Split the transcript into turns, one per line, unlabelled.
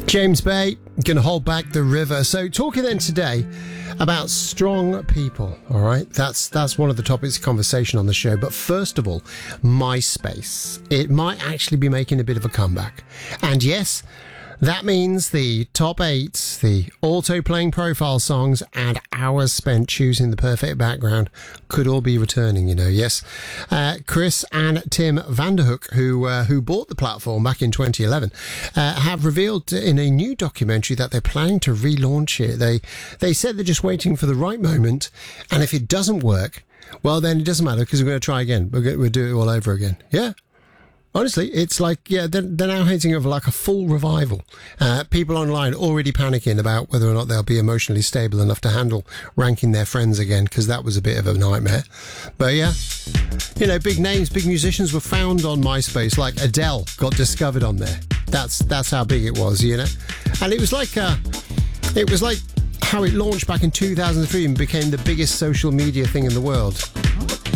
James Bay, Gonna Hold Back the River. So talking then today about strong people, all right? That's one of the topics of conversation on the show. But first of all, MySpace. It might actually be making a bit of a comeback. And yes, that means the top 8, the auto-playing profile songs, and hours spent choosing the perfect background could all be returning, you know, yes. Chris and Tim Vanderhook, who bought the platform back in 2011, have revealed in a new documentary that they're planning to relaunch it. They said they're just waiting for the right moment, and if it doesn't work, well, then it doesn't matter because we're going to try again. We'll do it all over again. Yeah. Honestly, it's like, they're now hinting of like a full revival. People online already panicking about whether or not they'll be emotionally stable enough to handle ranking their friends again, because that was a bit of a nightmare. But yeah, you know, big names, big musicians were found on MySpace, like Adele got discovered on there. That's how big it was, you know? And it was like how it launched back in 2003 and became the biggest social media thing in the world.